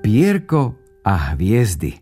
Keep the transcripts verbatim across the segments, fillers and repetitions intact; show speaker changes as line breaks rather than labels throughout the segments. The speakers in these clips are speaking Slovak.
Pierko a hviezdy.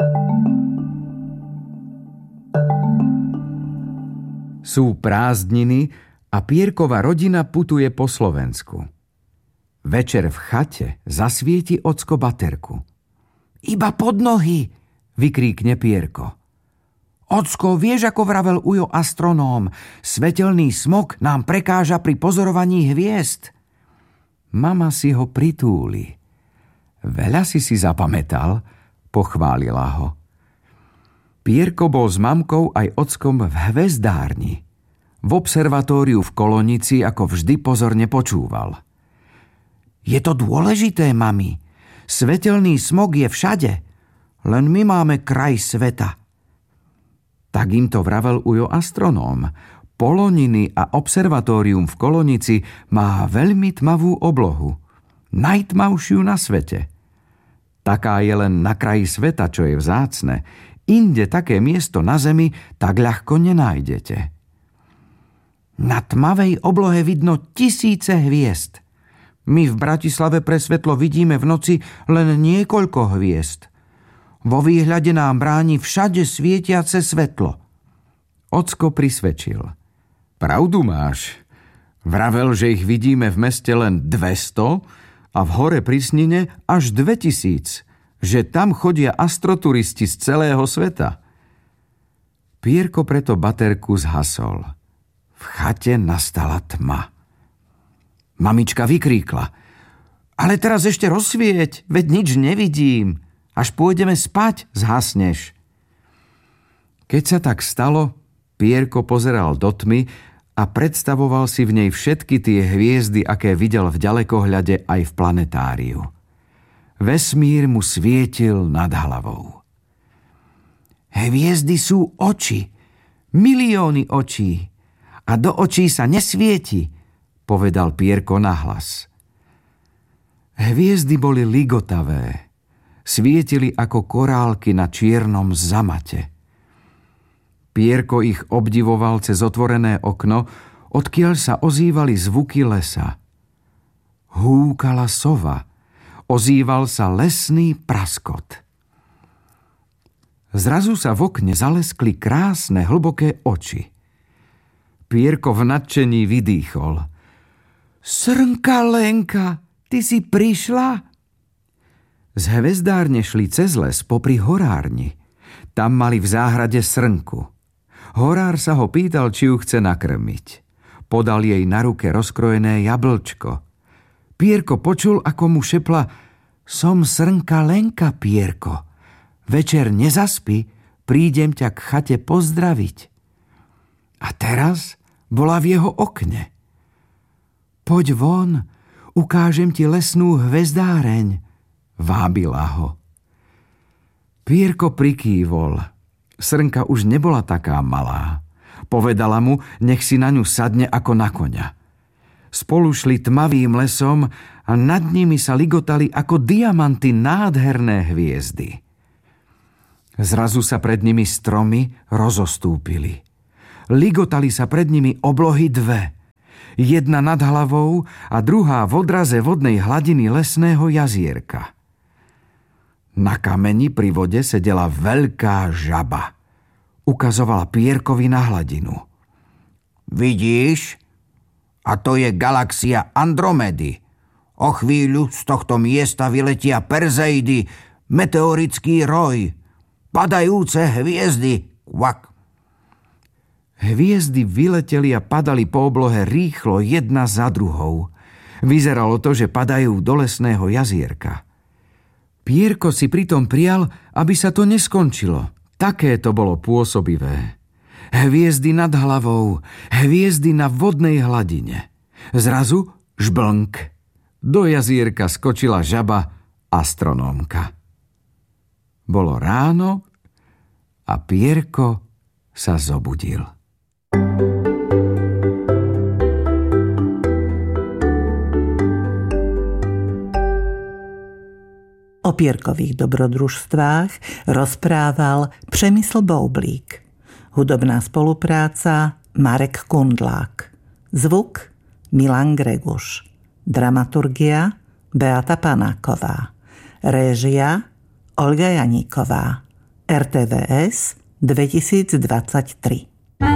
Sú prázdniny a Pierkova rodina putuje po Slovensku. Večer v chate zasvieti ocko baterku. Iba pod nohy, vykríkne Pierko. Ocko, vieš, ako vravel ujo astronóm, svetelný smog nám prekáža pri pozorovaní hviezd. Mama si ho pritúli. Veľa si si zapamätal, pochválila ho. Pierko bol s mamkou aj ockom v hvezdárni. V observatóriu v Kolonici ako vždy pozorne počúval. Je to dôležité, mami. Svetelný smog je všade. Len my máme kraj sveta. Tak im to vravel ujo astronóm. Poloniny a observatórium v Kolonici má veľmi tmavú oblohu. Najtmavšiu na svete. Taká je len na kraji sveta, čo je vzácne. Inde také miesto na zemi tak ľahko nenájdete. Na tmavej oblohe vidno tisíce hviezd. My v Bratislave pre svetlo vidíme v noci len niekoľko hviezd. Vo výhľade nám bráni všade svietiace svetlo. Ocko prisvedčil. Pravdu máš. Vravel, že ich vidíme v meste len dvesto a v hore pri Snine až dvetisíc. Že tam chodia astroturisti z celého sveta. Pierko preto baterku zhasol. V chate nastala tma. Mamička vykríkla. Ale teraz ešte rozsvieť, veď nič nevidím. Až pôjdeme spať, zhasneš. Keď sa tak stalo, Pierko pozeral do tmy a predstavoval si v nej všetky tie hviezdy, aké videl v ďalekohľade aj v planetáriu. Vesmír mu svietil nad hlavou. Hviezdy sú oči, milióny očí a do očí sa nesvieti, povedal Pierko nahlas. Hviezdy boli ligotavé, svietili ako korálky na čiernom zamate. Pierko ich obdivoval cez otvorené okno, odkiaľ sa ozývali zvuky lesa. Húkala sova, ozýval sa lesný praskot. Zrazu sa v okne zaleskli krásne, hlboké oči. Pierko v nadšení vydýchol. Srnka Lenka, ty si prišla? Z hvezdárne šli cez les popri horárni. Tam mali v záhrade srnku. Horár sa ho pýtal, či ju chce nakrmiť. Podal jej na ruke rozkrojené jablčko. Pierko počul, ako mu šepla: Som srnka Lenka, Pierko. Večer nezaspi, prídem ťa k chate pozdraviť. A teraz bola v jeho okne. Poď von, ukážem ti lesnú hvezdáreň, vábila ho. Pierko prikývol. Srnka už nebola taká malá. Povedala mu, nech si na ňu sadne ako na koňa. Spolu šli tmavým lesom a nad nimi sa ligotali ako diamanty nádherné hviezdy. Zrazu sa pred nimi stromy rozostúpili. Ligotali sa pred nimi oblohy dve. Jedna nad hlavou a druhá v odraze vodnej hladiny lesného jazierka. Na kameni pri vode sedela veľká žaba. Ukazovala Pierkovi na hladinu. Vidíš? A to je galaxia Andromedy. O chvíľu z tohto miesta vyletia Perzeidy, meteorický roj, padajúce hviezdy. Kvak. Hviezdy vyleteli a padali po oblohe rýchlo jedna za druhou. Vyzeralo to, že padajú do lesného jazierka. Pierko si pritom prial, aby sa to neskončilo. Také to bolo pôsobivé. Hviezdy nad hlavou, hviezdy na vodnej hladine. Zrazu žblnk. Do jazierka skočila žaba astronómka. Bolo ráno a Pierko sa zobudil.
O Pierkových dobrodružstvách rozprával Přemysl Boublík. Hudobná spolupráca Marek Kundlák. Zvuk Milan Greguš. Dramaturgia Beata Panáková. Réžia Olga Janíková. er té vé es dvetisícdvadsaťtri.